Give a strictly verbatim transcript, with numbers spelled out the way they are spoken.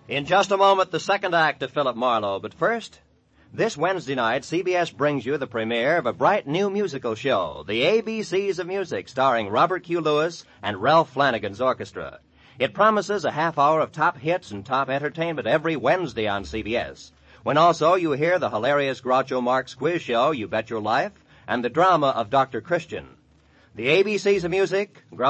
In just a moment, the second act of Philip Marlowe. But first, this Wednesday night, C B S brings you the premiere of a bright new musical show, The A B Cs of Music, starring Robert Q. Lewis and Ralph Flanagan's orchestra. It promises a half hour of top hits and top entertainment every Wednesday on C B S, when also you hear the hilarious Groucho Marx quiz show, You Bet Your Life, and the drama of Doctor Christian. The A B Cs of Music,